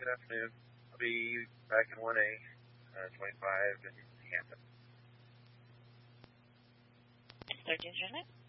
Good afternoon. I'll be back in 1A, 25 in Hampton. Sergeant Janet?